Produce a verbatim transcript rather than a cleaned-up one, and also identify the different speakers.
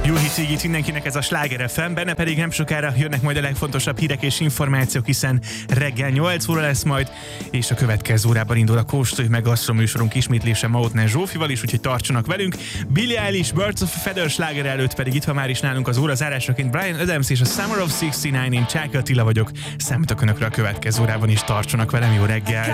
Speaker 1: Jó hétvégét mindenkinek, ez a Sláger ef em, benne pedig nem sokára jönnek majd a legfontosabb hírek és információk, hiszen reggel nyolc óra lesz majd, és a következő órában indul a Kóstolj meg Gasztro műsorunk ismétlése Mautner Zsófival is, úgyhogy tartsanak velünk. Billie Eilish, Birds of a Feather sláger előtt pedig itt van már is nálunk az óra zárásaként Bryan Adams és a Summer of szixty nine, én Csáky Attila vagyok. Számítok önökre a következő órában is, tartsanak velem, jó reggel!